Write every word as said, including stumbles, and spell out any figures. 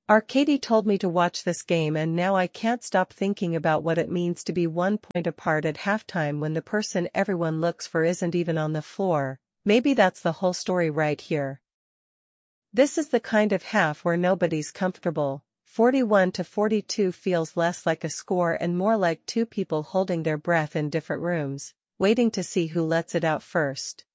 Arcady told me to watch this game and now I can't stop thinking about what it means to be one point apart at halftime when the person everyone looks for isn't even on the floor. Maybe that's the whole story right here. This is the kind of half where nobody's comfortable. forty-one to forty-two feels less like a score and more like two people holding their breath in different rooms, waiting to see who lets it out first.